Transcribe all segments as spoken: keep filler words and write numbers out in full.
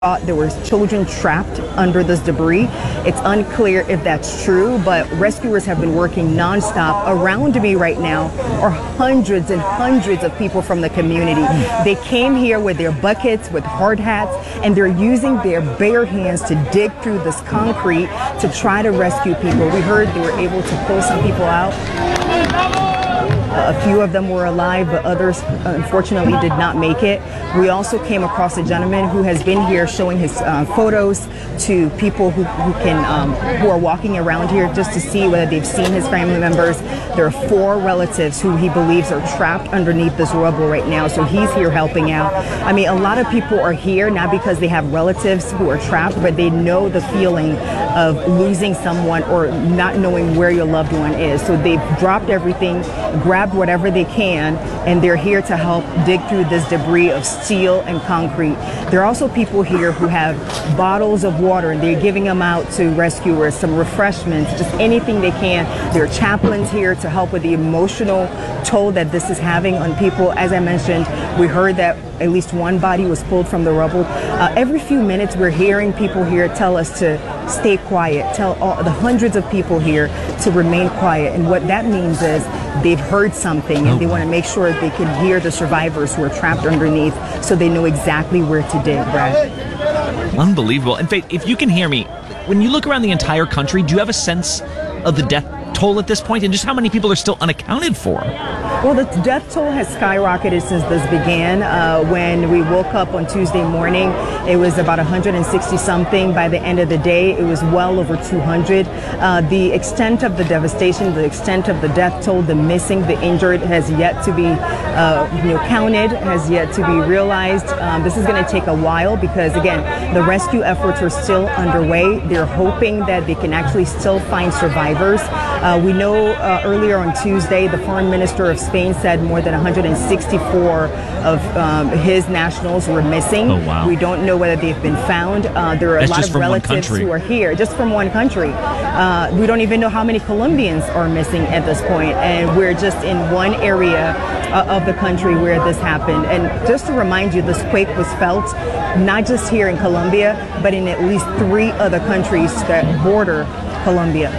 There were children trapped under this debris. It's unclear if that's true, but rescuers have been working nonstop. Around me right now are hundreds and hundreds of people from the community. They came here with their buckets, with hard hats, and they're using their bare hands to dig through this concrete to try to rescue people. We heard they were able to pull some people out. A few of them were alive, but others unfortunately did not make it. We also came across a gentleman who has been here showing his uh, photos to people who, who can um, who are walking around here just to see whether they've seen his family members. There are four relatives who he believes are trapped underneath this rubble right now, so he's here helping out. I mean, a lot of people are here not because they have relatives who are trapped, but they know the feeling of losing someone or not knowing where your loved one is. So they've dropped everything, grabbed whatever they can, and they're here to help dig through this debris of steel and concrete. There are also people here who have bottles of water, and they're giving them out to rescuers, some refreshments, just anything they can. There are chaplains here to help with the emotional toll that this is having on people. As I mentioned, we heard that at least one body was pulled from the rubble. Uh, every few minutes, we're hearing people here tell us to stay quiet, tell all the hundreds of people here to remain quiet. And what that means is they've heard something and they want to make sure they can hear the survivors who are trapped underneath so they know exactly where to dig, Brad. Unbelievable. In fact, if you can hear me, when you look around the entire country, do you have a sense of the death toll at this point and just how many people are still unaccounted for? Well, the death toll has skyrocketed since this began. Uh, when we woke up on Tuesday morning, it was about one hundred sixty something. By the end of the day, it was well over two hundred. Uh, the extent of the devastation, the extent of the death toll, the missing, the injured has yet to be uh, you know, counted, has yet to be realized. Um, this is going to take a while because, again, the rescue efforts are still underway. They're hoping that they can actually still find survivors. Uh, we know uh, earlier on Tuesday, the foreign minister of Spain said more than one hundred sixty-four of um, his nationals were missing. Oh, wow. We don't know whether they've been found. Uh, there are That's a lot of relatives who are here just from one country. Uh, we don't even know how many Colombians are missing at this point, and we're just in one area uh, of the country where this happened. And just to remind you, this quake was felt not just here in Colombia, but in at least three other countries that border Colombia.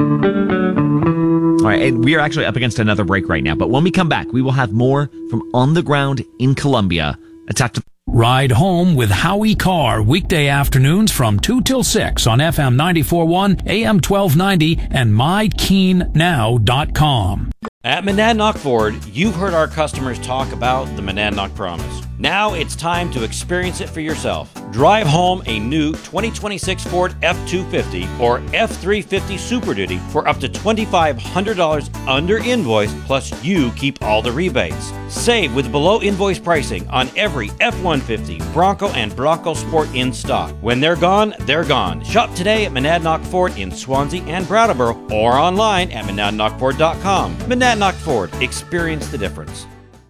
All right, and we are actually up against another break right now, but when we come back, we will have more from On the Ground in Colombia. Attack to Ride Home with Howie Carr, weekday afternoons from two till six on F M ninety-four point one, A M twelve ninety, and my keen now dot com. At Monadnock Ford, you've heard our customers talk about the Monadnock Promise. Now it's time to experience it for yourself. Drive home a new twenty twenty-six Ford F two fifty or F three fifty Super Duty for up to two thousand five hundred dollars under invoice, plus you keep all the rebates. Save with below invoice pricing on every F one fifty, Bronco, and Bronco Sport in stock. When they're gone, they're gone. Shop today at Monadnock Ford in Swansea and Brattleboro or online at monadnock ford dot com. Monadnock Ford. Experience the difference.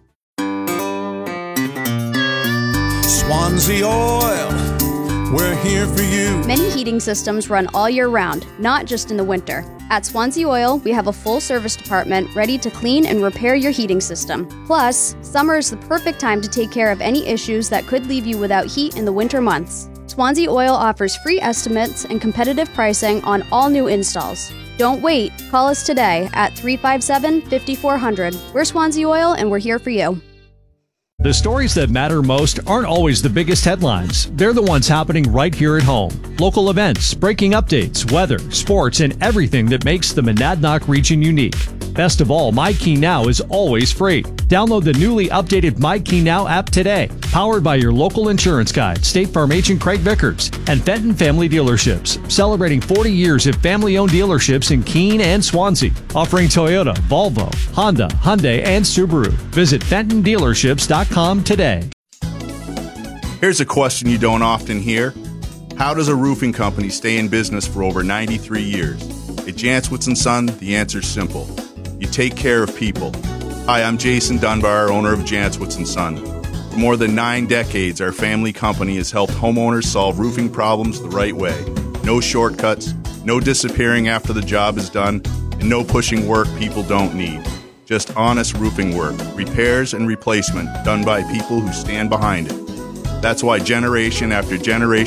Swansea Oil, we're here for you. Many heating systems run all year round, not just in the winter. At Swansea Oil, we have a full service department ready to clean and repair your heating system. Plus, summer is the perfect time to take care of any issues that could leave you without heat in the winter months. Swansea Oil offers free estimates and competitive pricing on all new installs. Don't wait. Call us today at three five seven, five four zero zero. We're Swansea Oil, and we're here for you. The stories that matter most aren't always the biggest headlines. They're the ones happening right here at home. Local events, breaking updates, weather, sports, and everything that makes the Monadnock region unique. Best of all, MyKeyNow is always free. Download the newly updated MyKeyNow app today. Powered by your local insurance guide, State Farm agent Craig Vickers, and Fenton Family Dealerships, celebrating forty years of family-owned dealerships in Keene and Swansea, offering Toyota, Volvo, Honda, Hyundai, and Subaru. Visit Fenton Dealerships dot com today. Here's a question you don't often hear. How does a roofing company stay in business for over ninety-three years? At Jantzwitz and Son, the answer's simple. You take care of people. Hi, I'm Jason Dunbar, owner of Jantzwitz and Son. For more than nine decades, our family company has helped homeowners solve roofing problems the right way. No shortcuts, no disappearing after the job is done, and no pushing work people don't need. Just honest roofing work, repairs and replacement done by people who stand behind it. That's why generation after generation